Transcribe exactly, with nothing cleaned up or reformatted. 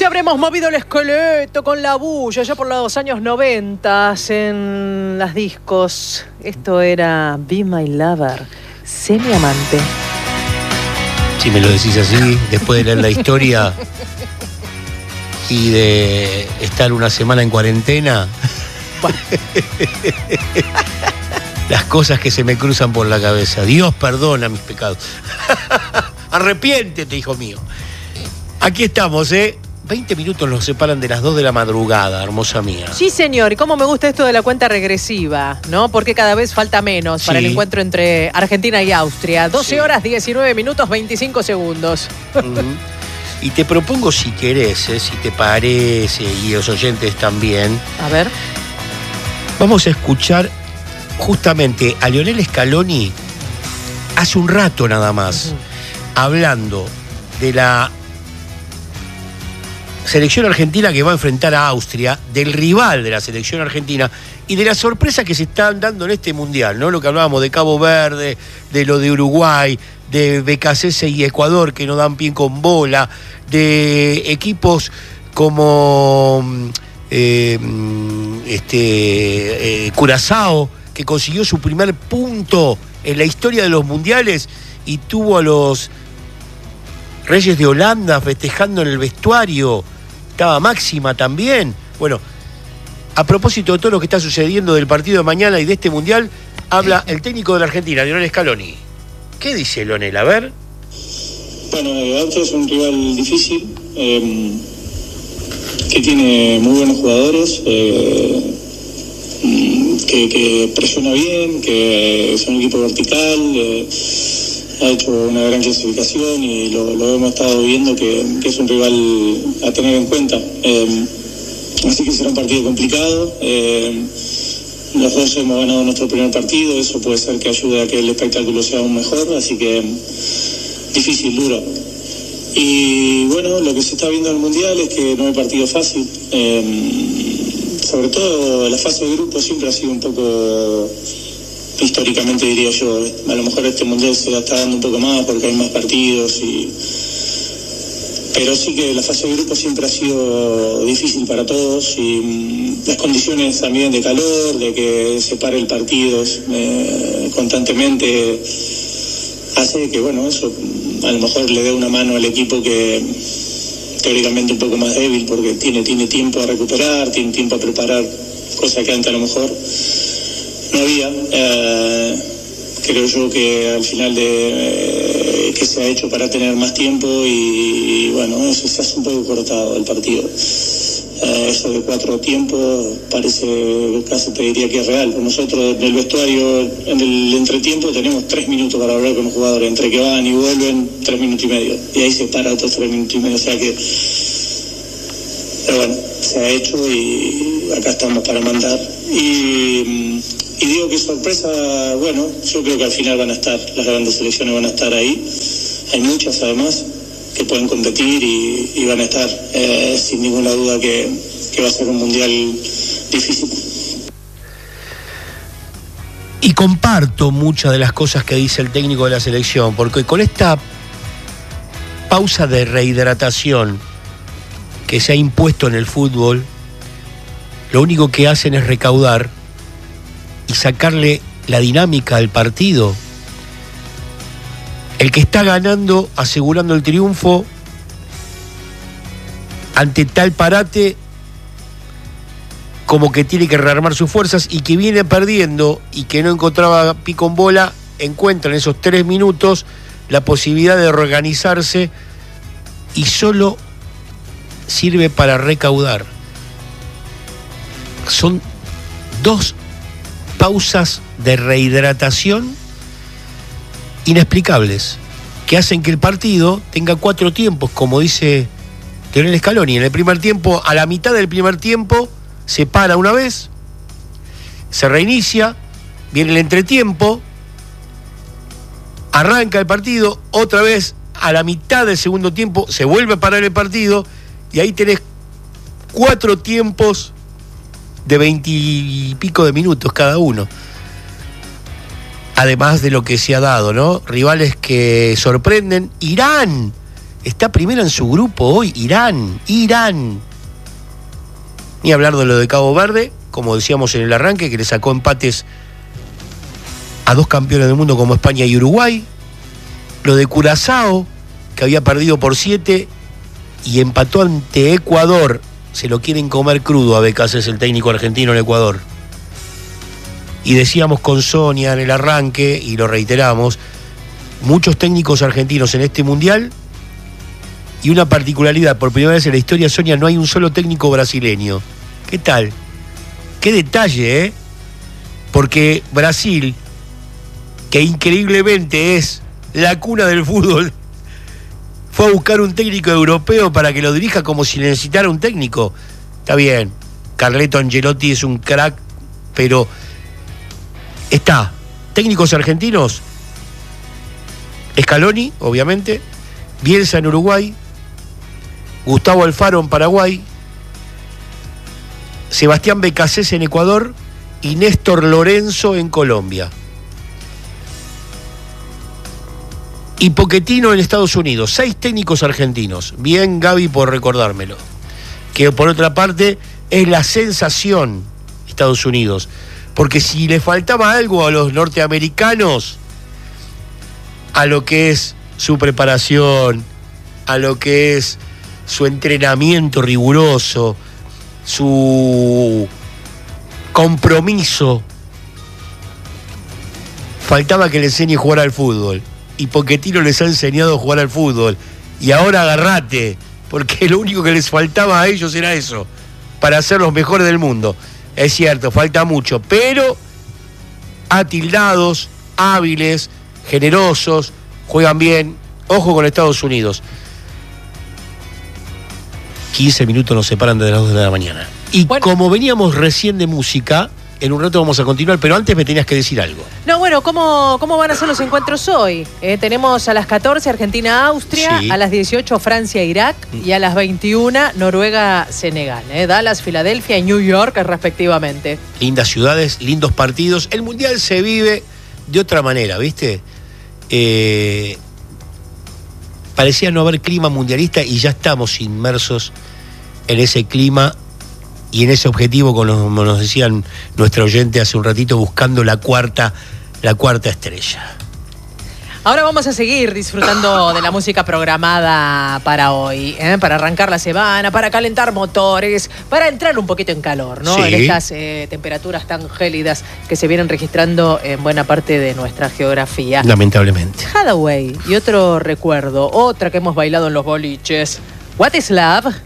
habremos movido el esqueleto con la bulla ya por los años noventa en las discos. Esto era Be My Lover, Sé mi amante. Si me lo decís así, después de leer la historia y de estar una semana en cuarentena, bueno. Las cosas que se me cruzan por la cabeza. Dios perdona mis pecados. Arrepiéntete, hijo mío. Aquí estamos, ¿eh? veinte minutos nos separan de las dos de la madrugada, hermosa mía. Sí, señor. Y cómo me gusta esto de la cuenta regresiva, ¿no? Porque cada vez falta menos sí. para el encuentro entre Argentina y Austria. doce sí. horas, diecinueve minutos, veinticinco segundos. Uh-huh. Y te propongo, si querés, ¿eh? si te parece, y los oyentes también. A ver. Vamos a escuchar justamente a Lionel Scaloni hace un rato nada más, uh-huh. hablando de la selección argentina que va a enfrentar a Austria, del rival de la selección argentina y de las sorpresas que se están dando en este mundial, ¿no? Lo que hablábamos de Cabo Verde, de lo de Uruguay, de B K C S y Ecuador que no dan pie con bola, de equipos como eh, este, eh, Curazao, que consiguió su primer punto en la historia de los mundiales y tuvo a los Reyes de Holanda festejando en el vestuario. Estaba Máxima también. Bueno, a propósito de todo lo que está sucediendo del partido de mañana y de este mundial, habla el técnico de la Argentina, Lionel Scaloni. ¿Qué dice Lionel? A ver. Bueno, Austria es un rival difícil, eh, que tiene muy buenos jugadores, eh, que, que presiona bien, que es un equipo vertical, eh, ha hecho una gran clasificación y lo, lo hemos estado viendo que, que es un rival a tener en cuenta. Eh, así que será un partido complicado. Eh, los dos hemos ganado nuestro primer partido, eso puede ser que ayude a que el espectáculo sea aún mejor, así que difícil, duro. Y bueno, lo que se está viendo en el Mundial es que no hay partido fácil. Eh, sobre todo la fase de grupo siempre ha sido un poco... históricamente diría yo, a lo mejor este mundial se la está dando un poco más porque hay más partidos y... pero sí que la fase de grupo siempre ha sido difícil para todos y mmm, las condiciones también de calor, de que se pare el partido eh, constantemente hace que bueno, eso a lo mejor le dé una mano al equipo que teóricamente un poco más débil porque tiene, tiene tiempo a recuperar, tiene tiempo a preparar, cosa que antes a lo mejor no había. Eh, creo yo que al final de eh, que se ha hecho para tener más tiempo y, y bueno, eso se hace un poco cortado el partido. Eh, eso de cuatro tiempos parece, casi te diría que es real. Nosotros en el vestuario, en el entretiempo, tenemos tres minutos para hablar con los jugadores. Entre que van y vuelven, tres minutos y medio. Y ahí se para otros tres minutos y medio. O sea que, pero bueno, se ha hecho y acá estamos para mandar. Y... Y digo que sorpresa, bueno, yo creo que al final van a estar, las grandes selecciones van a estar ahí. Hay muchas además que pueden competir y, y van a estar, eh, sin ninguna duda que, que va a ser un mundial difícil. Y comparto muchas de las cosas que dice el técnico de la selección, porque con esta pausa de rehidratación que se ha impuesto en el fútbol, lo único que hacen es recaudar y sacarle la dinámica al partido. El que está ganando, asegurando el triunfo, ante tal parate, como que tiene que rearmar sus fuerzas, y que viene perdiendo y que no encontraba pico en bola, encuentra en esos tres minutos la posibilidad de reorganizarse y solo sirve para recaudar. Son dos pausas de rehidratación inexplicables que hacen que el partido tenga cuatro tiempos, como dice Lionel Scaloni. En el primer tiempo, a la mitad del primer tiempo, se para una vez, se reinicia, viene el entretiempo, arranca el partido, otra vez a la mitad del segundo tiempo se vuelve a parar el partido y ahí tenés cuatro tiempos de veintipico de minutos cada uno. Además de lo que se ha dado, ¿no? Rivales que sorprenden. Irán está primero en su grupo hoy, Irán, Irán. Ni hablar de lo de Cabo Verde, como decíamos en el arranque, que le sacó empates a dos campeones del mundo como España y Uruguay. Lo de Curazao, que había perdido por siete y empató ante Ecuador. Se lo quieren comer crudo a Becasés, el técnico argentino en Ecuador. Y decíamos con Sonia en el arranque, y lo reiteramos, muchos técnicos argentinos en este mundial, y una particularidad, por primera vez en la historia, Sonia, no hay un solo técnico brasileño. ¿Qué tal? Qué detalle, ¿eh? Porque Brasil, que increíblemente es la cuna del fútbol, fue a buscar un técnico europeo para que lo dirija como si necesitara un técnico. Está bien, Carleto Ancelotti es un crack, pero está, técnicos argentinos, Scaloni, obviamente, Bielsa en Uruguay, Gustavo Alfaro en Paraguay, Sebastián Becasés en Ecuador y Néstor Lorenzo en Colombia. Y Pochettino en Estados Unidos. Seis técnicos argentinos. Bien, Gaby, por recordármelo. Que por otra parte es la sensación Estados Unidos. Porque si le faltaba algo a los norteamericanos, a lo que es su preparación, a lo que es su entrenamiento riguroso, su compromiso, faltaba que le enseñe a jugar al fútbol. Y Pochettino les ha enseñado a jugar al fútbol. Y ahora agarrate, porque lo único que les faltaba a ellos era eso, para ser los mejores del mundo. Es cierto, falta mucho, pero atildados, hábiles, generosos, juegan bien. Ojo con Estados Unidos. quince minutos nos separan de las dos de la mañana. Y bueno, como veníamos recién de música, en un rato vamos a continuar, pero antes me tenías que decir algo. No, bueno, ¿cómo, cómo van a ser los encuentros hoy? Eh, tenemos a las catorce Argentina-Austria, sí. A las dieciocho Francia-Irak y a las veintiuna Noruega-Senegal. Eh, Dallas, Filadelfia y New York, respectivamente. Lindas ciudades, lindos partidos. El Mundial se vive de otra manera, ¿viste? Eh, parecía no haber clima mundialista y ya estamos inmersos en ese clima y en ese objetivo, como nos decían nuestra oyente hace un ratito, buscando la cuarta, la cuarta estrella. Ahora vamos a seguir disfrutando de la música programada para hoy, ¿eh? Para arrancar la semana, para calentar motores, para entrar un poquito en calor, ¿no? Sí. En estas eh, temperaturas tan gélidas que se vienen registrando en buena parte de nuestra geografía. Lamentablemente. Hathaway y otro recuerdo, otra que hemos bailado en los boliches. What is Love?